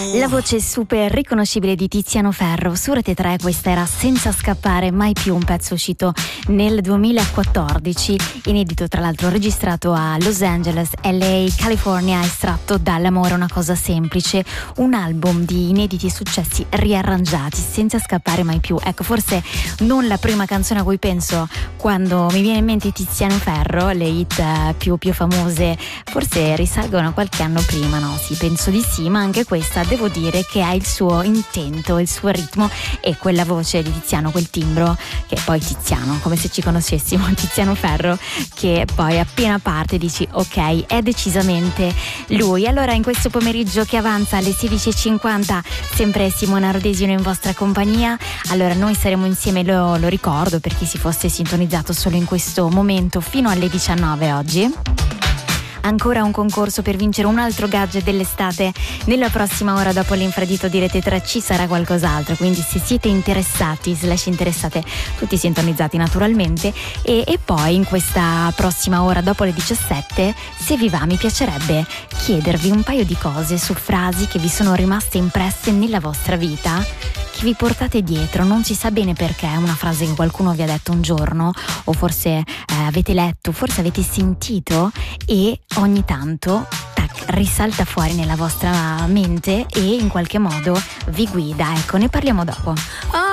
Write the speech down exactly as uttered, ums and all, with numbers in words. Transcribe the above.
La voce super riconoscibile di Tiziano Ferro su Rete tre, questa era Senza scappare mai più, un pezzo uscito nel duemilaquattordici, inedito tra l'altro, registrato a Los Angeles, L A, California, estratto dall'amore una cosa semplice, un album di inediti successi riarrangiati, Senza scappare mai più. Ecco, forse non la prima canzone a cui penso quando mi viene in mente Tiziano Ferro, le hit più, più famose forse risalgono a qualche anno prima, no? Sì, penso di sì, ma anche questa devo dire che ha il suo intento, il suo ritmo e quella voce di Tiziano, quel timbro che poi Tiziano, come se ci conoscessimo, Tiziano Ferro, che poi appena parte dici ok, è decisamente lui. Allora, in questo pomeriggio che avanza alle sedici e cinquanta, sempre Simona Rodesino in vostra compagnia. Allora, noi saremo insieme, lo, lo ricordo per chi si fosse sintonizzato solo in questo momento, fino alle diciannove oggi. Ancora un concorso per vincere un altro gadget dell'estate. Nella prossima ora, dopo l'infradito di Rete tre, ci sarà qualcos'altro, quindi se siete interessati, slash interessate, tutti sintonizzati naturalmente. E, e poi in questa prossima ora, dopo le diciassette, se vi va, mi piacerebbe chiedervi un paio di cose su frasi che vi sono rimaste impresse nella vostra vita, che vi portate dietro, non si sa bene perché, è una frase che qualcuno vi ha detto un giorno, o forse eh, avete letto, forse avete sentito, e ogni tanto tac, risalta fuori nella vostra mente e in qualche modo vi guida. Ecco, ne parliamo dopo.